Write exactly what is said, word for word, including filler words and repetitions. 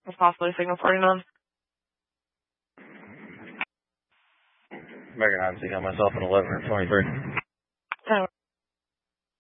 It's possibly signal forty-nine. American High, I myself in eleven twenty-three. ten